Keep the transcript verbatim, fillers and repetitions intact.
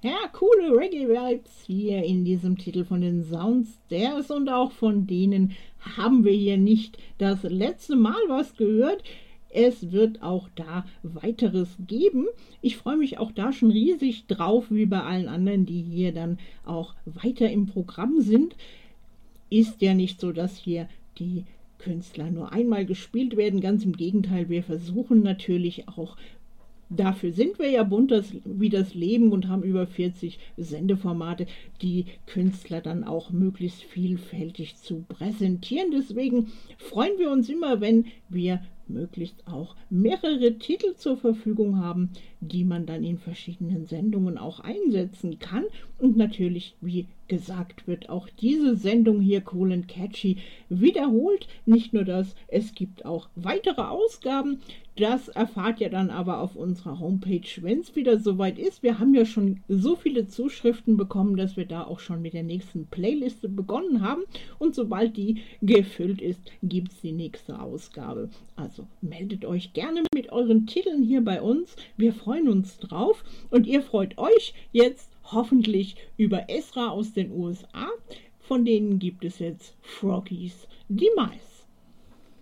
Ja, coole Reggae-Vibes hier in diesem Titel von den Soundstairs und auch von denen haben wir hier nicht das letzte Mal was gehört. Es wird auch da weiteres geben. Ich freue mich auch da schon riesig drauf, wie bei allen anderen, die hier dann auch weiter im Programm sind. Ist ja nicht so, dass hier die Künstler nur einmal gespielt werden. Ganz im Gegenteil, wir versuchen natürlich auch, dafür sind wir ja bunt das, wie das Leben und haben über vierzig Sendeformate, die Künstler dann auch möglichst vielfältig zu präsentieren. Deswegen freuen wir uns immer, wenn wir möglichst auch mehrere Titel zur Verfügung haben, die man dann in verschiedenen Sendungen auch einsetzen kann. Und natürlich, wie gesagt, wird auch diese Sendung hier Cool and Catchy wiederholt. Nicht nur das, es gibt auch weitere Ausgaben. Das erfahrt ihr dann aber auf unserer Homepage, wenn es wieder soweit ist. Wir haben ja schon so viele Zuschriften bekommen, dass wir da auch schon mit der nächsten Playliste begonnen haben. Und sobald die gefüllt ist, gibt es die nächste Ausgabe. Also meldet euch gerne mit euren Titeln hier bei uns. Wir freuen uns drauf und ihr freut euch jetzt hoffentlich über Esra aus den U S A. Von denen gibt es jetzt Froggy's Demise.